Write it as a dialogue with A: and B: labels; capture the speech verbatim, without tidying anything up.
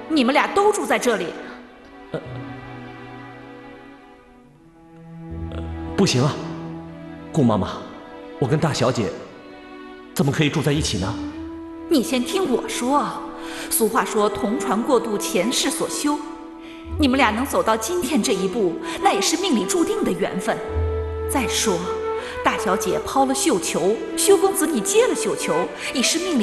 A: 你们俩都住在这里。
B: 呃，呃不行啊，顾妈妈，我跟大小姐怎么可以住在一起呢？
A: 你先听我说，俗话说同船过渡，前世所修。你们俩能走到今天这一步，那也是命里注定的缘分。再说，大小姐抛了绣球，薛公子你接了绣球，已是命里